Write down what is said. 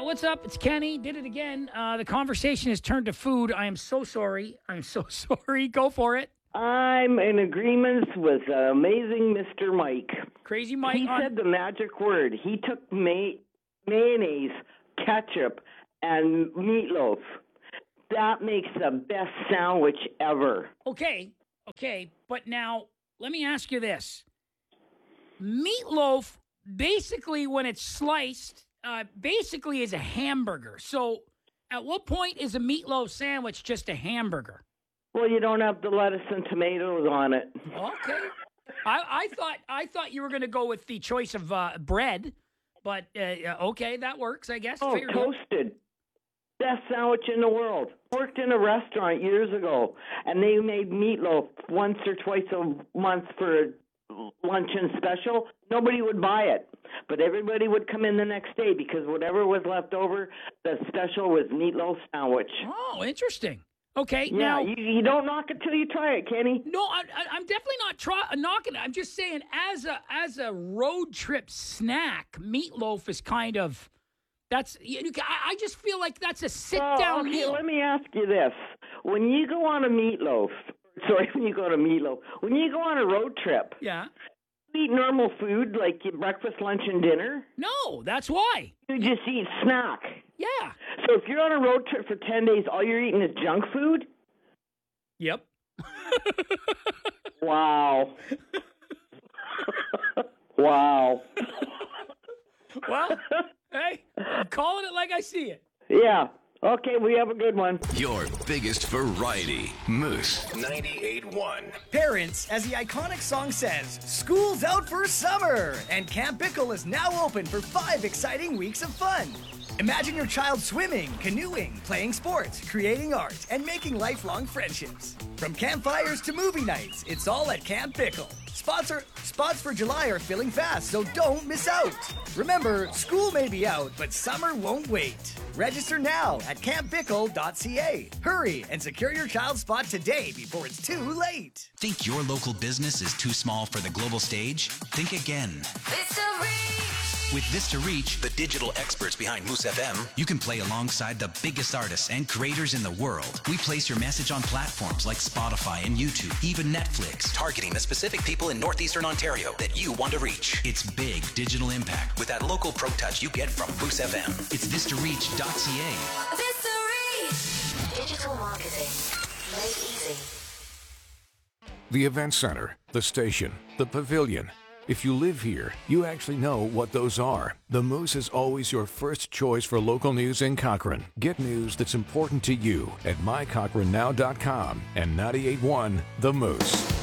What's up? It's Kenny. Did it again. The conversation has turned to food. I am so sorry. I'm so sorry. Go for it. I'm in agreement with amazing Mr. Mike. Crazy Mike. He said the magic word. He took mayonnaise, ketchup, and meatloaf. That makes the best sandwich ever. Okay. But now, let me ask you this. Meatloaf, basically, when it's sliced, basically is a hamburger. So, at what point is a meatloaf sandwich just a hamburger? Well, you don't have the lettuce and tomatoes on it. Okay. I thought you were going to go with the choice of bread, but okay, that works, I guess. Oh, toasted. Best sandwich in the world. Worked in a restaurant years ago, and they made meatloaf once or twice a month for a luncheon special. Nobody would buy it, but everybody would come in the next day because whatever was left over, the special was meatloaf sandwich. Oh, interesting. Okay, yeah, now you don't knock it till you try it, Kenny. No, I'm definitely not knocking it. I'm just saying, as a road trip snack, meatloaf is kind of that's. I just feel like that's a sit down meal. Let me ask you this: when you go on a when you go on a road trip, yeah, you eat normal food like breakfast, lunch, and dinner. No, that's why you just eat snack. Yeah. So if you're on a road trip for 10 days, all you're eating is junk food? Yep. Wow. Wow. Well, hey, I'm calling it like I see it. Yeah. Okay, we have a good one. Your biggest variety. Moose 98.1. Parents, as the iconic song says, school's out for summer, and Camp Bickle is now open for 5 exciting weeks of fun. Imagine your child swimming, canoeing, playing sports, creating art, and making lifelong friendships. From campfires to movie nights, it's all at Camp Bickle. Spots for July are filling fast, so don't miss out. Remember, school may be out, but summer won't wait. Register now at campbickle.ca. Hurry and secure your child's spot today before it's too late. Think your local business is too small for the global stage? Think again. Vista Reach. With Vista Reach, the digital experts behind Moose FM, you can play alongside the biggest artists and creators in the world. We place your message on platforms like Spotify and YouTube, even Netflix, targeting the specific people in northeastern Ontario that you want to reach. It's big digital impact with that local pro touch you get from Moose FM. It's vistareach.ca. Vista Reach. Digital marketing made easy. The Event Center, the station, the pavilion. If you live here, you actually know what those are. The Moose is always your first choice for local news in Cochrane. Get news that's important to you at mycochranenow.com and 98.1 The Moose.